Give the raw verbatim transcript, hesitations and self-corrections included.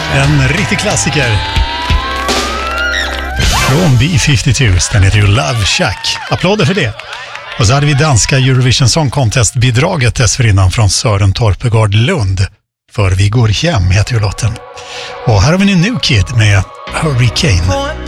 En riktig klassiker. Från B femtiotvå, den heter ju Love Shack. Applåder för det. Och så hade vi danska Eurovision Song Contest-bidraget dessförinnan från Sören Torpegård Lund. För vi går hem heter ju låten. Och här har vi en New Kid med Hurricane.